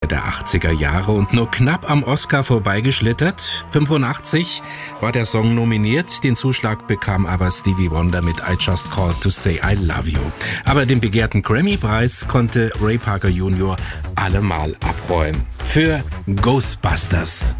der 80er Jahre und nur knapp am Oscar vorbeigeschlittert. 85 war der Song nominiert, den Zuschlag bekam aber Stevie Wonder mit I Just Called to Say I Love You. Aber den begehrten Grammy-Preis konnte Ray Parker Jr. allemal abräumen. Für Ghostbusters.